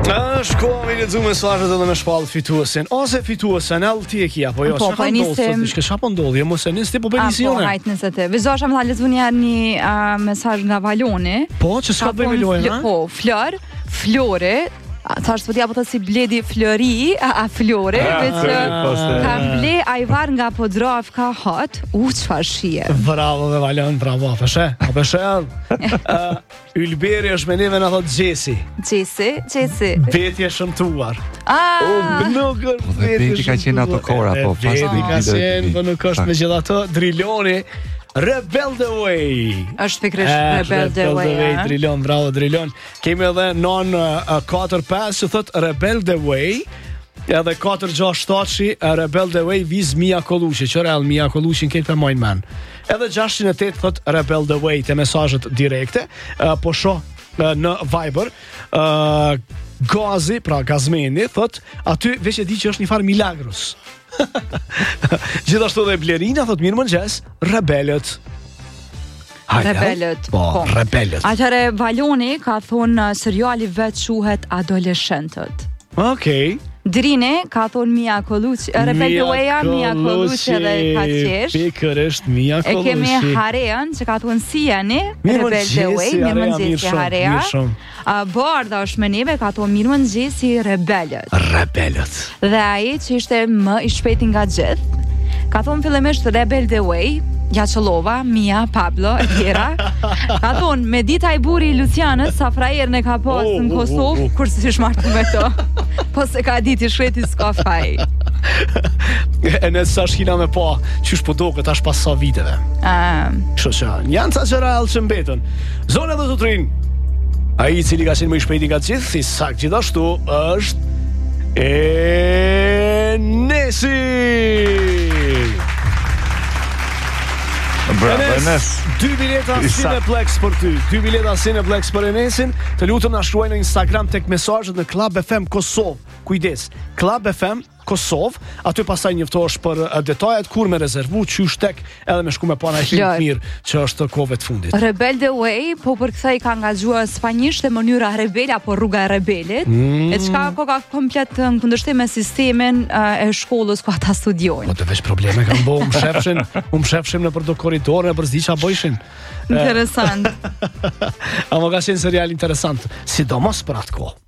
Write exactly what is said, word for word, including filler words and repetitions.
Është koha me lexuar mesazhet edhe me shpall fituesin ose fituesen, allti e kia, po jo, Po, çka po, ka ndodhur? nisem- Diçka çapo ndodhi, mos e nis ti po bëni Po, misione. hajt nëse të. Vizosha më tha lexuar një herë një uh, mesazh nga Valoni. Po, që s'ka Ka bëj me thonë lojën, fl- ha? Po, Flor, Flore. A, Thash po t'ja po thot si bledi Flori, a, a Flore, veç poste. ka ble ajvar nga Podravka hot. U çfarë shije. Bravo me Valon, bravo, a peshe, a peshe. uh, Ylberi është me neve na thot Gjesi. Gjesi, Gjesi. Veti e shëmtuar. Ah, Nuk Po, dhe Beti ka qenë ato kora, po, pas Veti një ka video- qenë, po nuk është me gjithato Driloni. Rebel the Way. është pikërisht Rebel the Way. a? Drilon, bravo Drilon. Kemi edhe non katër pesë që thot Rebel the Way. Edhe katër gjashtë shtatëshi Rebel the Way viz Mia Kolushi. Që real Mia Kolushi në këtë për mojnë men. Edhe gjashtëqind e tetë thot Rebel the Way te mesazhet direkte. uh, Po shoh uh, në Viber. uh, Gazi, pra Gazmeni, thot aty veç e di që është një farë milagros. Gjithashtu dhe Blerina thot mirë mëngjes, rebelët. Hajde, Rebelët. Po, rebelët. Atëre Valoni ka thonë uh, seriali vet quhet Adoleshentët. Okej. Drine ka thonë Mia Koluçi, Rebel the Way-a, Mia Koluçi edhe ka qesh. Pikërisht Mia E Koluçi. kemi Harean që ka thonë si jeni, Mirë Rebel the Way, mëngjesi, mirë Harea, mirë mëngjesi shumë, Harea. mirë shumë. Uh, Barda është me neve, ka thonë mirë mëngjesi Rebelët. Rebelët. Dhe ai që ishte më i shpejti nga gjithë, ka thonë fillimisht Rebel the Way, Jaçëllova, Mia, Pablo e tjera. Ka thonë me dita i buri i Lucianës sa frajerën e ka pas Oh, në oh, Kosovë, oh, oh. kur si shmartu me to. Po se ka ditë i shreti s'ka faj. E nëse sa shkina me pa, qysh po do këtë ashtë pas sa viteve. Uh, Kështu që janë ca gjëra allë që mbetën. Zonë dhe zotrin, ai i cili ka qenë më i shpejti nga gjithë, si sakt gjithashtu është Enesi. Bravo, Enes, Enes. dy bileta I sakt. Cineplex për ty. Dy bileta Cineplex për Enesin. Të lutem na shkruaj në Instagram tek mesazhet në Club F M Kosovë. Kujdes, Club F M Kosovë, aty pastaj njoftohesh për uh, detajet kur me rezervu, qysh tek edhe me shku me pa na film Flor. të mirë që është kove të fundit. Rebel the Way, po përkthej ka angazhuar spanjisht e mënyra rebele apo rruga e rebelit. Mm. E çka ko ka komplet në kundërshtim me sistemin uh, e shkollës ku ata Po studiojnë. të veç probleme kanë bo, më shefshin, më shefshin në për do korridore, në për zdi qa bojshin. Interesant. Amo ka qenë serial interesant, sidomos për atë kohë.